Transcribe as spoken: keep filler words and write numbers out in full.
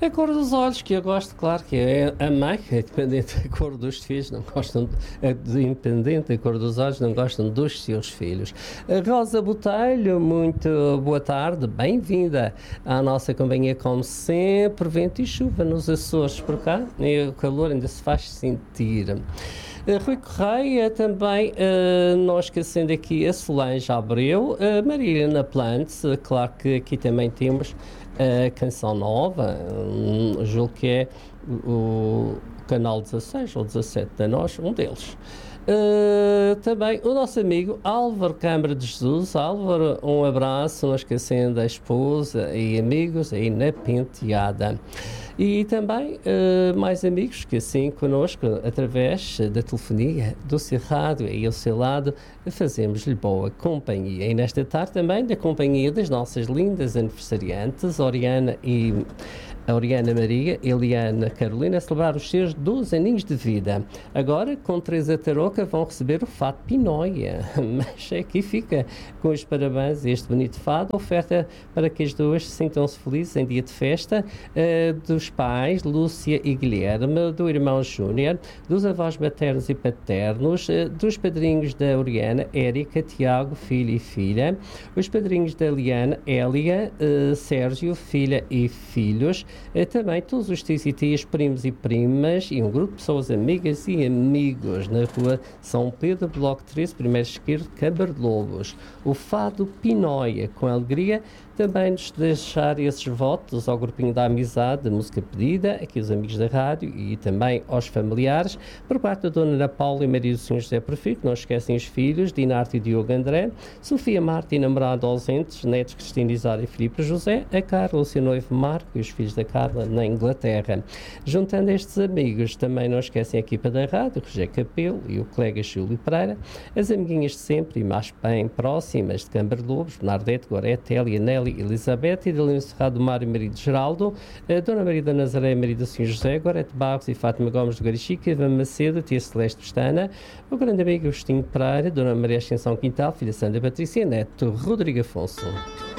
A cor dos olhos, que eu gosto, claro, que é a mãe, é independente da cor dos filhos, não gostam, é independente da cor dos olhos, não gostam dos seus filhos. A Rosa Botelho, muito boa tarde, bem-vinda à nossa companhia, como sempre, vento e chuva nos Açores por cá, e o calor ainda se faz sentir. Uh, Rui Correia também, uh, não esquecendo aqui a Solange Abreu, uh, Marilena Plantes, uh, claro que aqui também temos a canção nova, um, julgo que é o, o canal dezasseis ou dezassete da nós, um deles. Uh, também o nosso amigo Álvaro Câmara de Jesus. Álvaro, um abraço, não esquecendo a esposa e amigos aí na Penteada. E também uh, mais amigos que assim connosco, através da telefonia, do seu rádio e ao seu lado, fazemos-lhe boa companhia. E nesta tarde também da companhia das nossas lindas aniversariantes, Oriana e a Oriana Maria e Eliana Carolina, a celebrar os seus doze aninhos de vida. Agora, com Teresa Tarouca, vão receber o fado Pinóia. Mas aqui fica com os parabéns a este bonito fado, oferta para que as duas sintam-se felizes em dia de festa, uh, dos pais, Lúcia e Guilherme, do irmão Júnior, dos avós maternos e paternos, uh, dos padrinhos da Oriana, Érica, Tiago, filho e filha, os padrinhos da Liana, Hélia, uh, Sérgio, filha e filhos, Uh, também todos os tios e tias, primos e primas e um grupo de pessoas amigas e amigos na rua São Pedro, Bloco treze, primeiro esquerdo, Câmara de Lobos. O fado Pinóia, com alegria, também nos deixar esses votos ao grupinho da amizade, da música pedida, aqui os amigos da rádio e também aos familiares, por parte da Dona Ana Paula e Maria do Senhor José Perfeito, não esquecem os filhos, Dinarte e Diogo André, Sofia Marta e namorado ausentes, netos Cristina Isara e Filipe José, a Carla, o seu noivo Marco e os filhos da Carla na Inglaterra. Juntando estes amigos, também não esquecem a equipa da rádio, Rogério Capelo e o colega Júlio Pereira, as amiguinhas de sempre e mais bem próximas de Câmara de Lobos, Bernadette, Gorete, Elia, Nelly, Elizabeth, e Idalina Serrado, Mário e Marido Geraldo, a Dona Maria da Nazaré e Maria do Senhor José, Gorete Barros e Fátima Gomes do Garichica, Ivan Macedo, Tia Celeste Pestana, o grande amigo Agostinho Pereira, Dona Maria Ascensão Quintal, filha Sandra Patrícia, neto Rodrigo Afonso.